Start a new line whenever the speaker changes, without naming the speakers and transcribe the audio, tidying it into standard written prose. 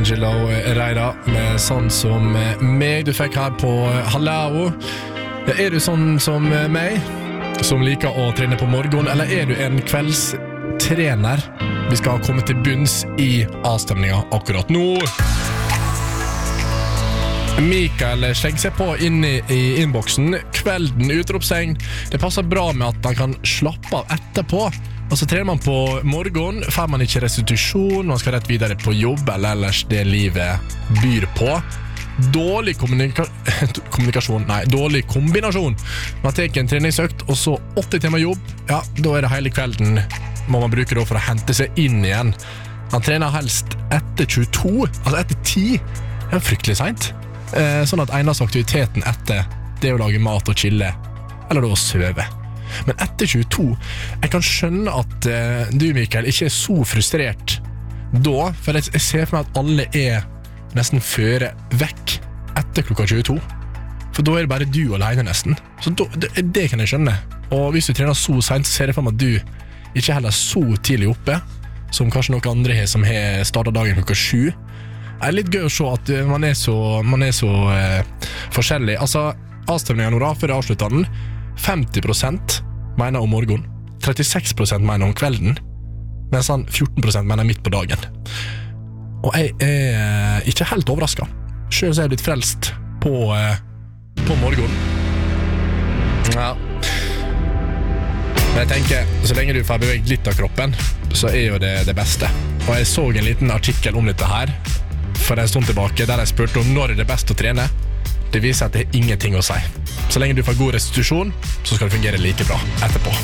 Angelo Reira med sånn som meg du fikk her på Halao. Ja, du sånn som meg, som liker å trene på morgen, eller du en kveldstrener? Vi skal komme til bunns i avstemningen akkurat nå. Mikael skjegger seg på inne i innboksen. Kvelden, utropstegn. Det passer bra med at man kan slappe av etterpå. Og så trener man på morgen, får man ikke restitusjon, man skal rett videre på jobb, eller ellers det livet byr på. Dårlig kommunikasjon, nei, dårlig kombinasjon. Man tar en treningsøkt, og så 8 timer jobb, ja, da det hele kvelden må man bruke det for å hente seg inn igjen. Man trener helst etter 22, altså etter 10, det fryktelig sent. Sånn at eneste aktiviteten etter, det å lage mat og chille, eller da å søve. Men etter 22, jeg kan skjønne at du, Mikael, ikke så frustrert da, for jeg ser for meg at alle nesten føre vekk etter klokka 22. For da det bare du alene nesten. Så det kan jeg skjønne. Og hvis du trener så sent, så ser jeg for meg at du ikke heller så tidlig oppe, som kanskje noen andre har som har startet dagen klokka 7. Det litt gøy å se at man er så forskjellig. Altså, avstemningen nå da, før jeg avslutter den, 50% mener om morgen, 36% mener om kvelden, mens 14% mener midt på dagen. Og jeg ikke helt overrasket. Selv så jeg blitt frelst på morgen. Ja. Men jeg tenker, så lenge du får beveget litt av kroppen, så jo det beste. Og jeg så en liten artikkel om dette her, for en stund tilbake, der jeg spurte om når det best å trene. Det viser at det ingenting å si. Så lenge du får god restitusjon, så skal det fungere like bra etterpå.